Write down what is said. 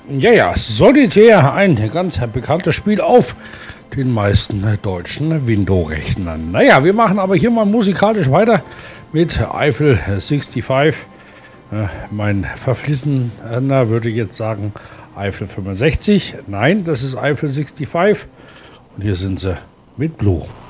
Ja, ja, Solitär, ein ganz bekanntes Spiel auf den meisten deutschen Windows-Rechnern. Naja, wir machen aber hier mal musikalisch weiter mit Eiffel 65. Mein Verflissener würde jetzt sagen Eiffel 65. Nein, das ist Eiffel 65. Und hier sind sie mit Blue.